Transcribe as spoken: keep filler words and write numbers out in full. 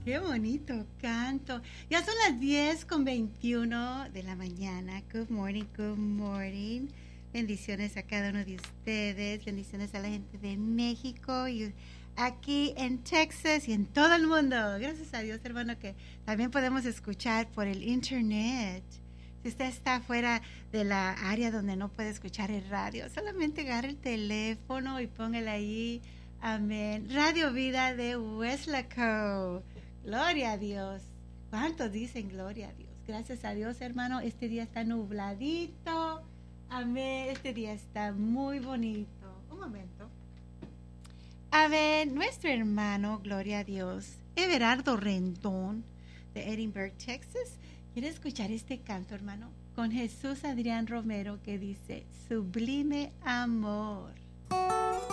Qué bonito canto. Ya son las diez con veintiuno de la mañana. Good morning, good morning. Bendiciones a cada uno de ustedes. Bendiciones a la gente de México y aquí en Texas y en todo el mundo. Gracias a Dios, hermano, que también podemos escuchar por el internet. Si usted está fuera de la área donde no puede escuchar el radio, solamente agarre el teléfono y póngale ahí. Amén. Radio Vida de Weslaco. Gloria a Dios. ¿Cuántos dicen gloria a Dios? Gracias a Dios, hermano. Este día está nubladito. Amén. Este día está muy bonito. Un momento. A ver, nuestro hermano, gloria a Dios, Everardo Rendón, de Edinburgh, Texas, quiere escuchar este canto, hermano, con Jesús Adrián Romero, que dice, sublime amor.